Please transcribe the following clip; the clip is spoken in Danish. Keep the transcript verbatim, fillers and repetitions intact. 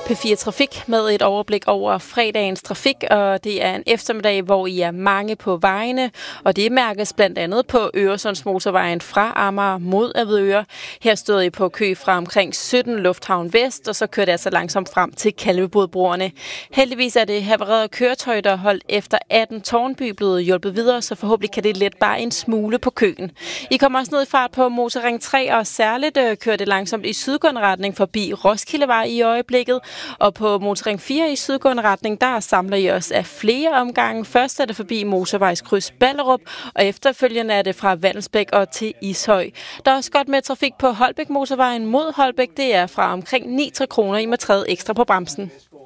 P fire Trafik med et overblik over fredagens trafik, og det er en eftermiddag, hvor I er mange på vejene, og det mærkes blandt andet på Øresundsmotorvejen fra Amager mod Avedøre. Her stod I på kø fra omkring sytten Lufthavn Vest, og så kørte det altså langsomt frem til Kalvebodbroerne. Heldigvis er det havarerede køretøj, der holdt efter atten Tårnby blevet hjulpet videre, så forhåbentlig kan det let bare en smule på køen. I kommer også ned i fart på Motorring tre, og særligt øh, kører det langsomt i sydgående retning forbi Roskildevej i øjeblikket. Og på Motorring fire i sydgående retning, der samler I os af flere omgange. Først er det forbi Motorvejskryds Ballerup, og efterfølgende er det fra Vandelsbæk og til Ishøj. Der er også godt med trafik på Holbæk Motorvejen mod Holbæk. Det er fra omkring ni kroner, I må træde ekstra på bremsen.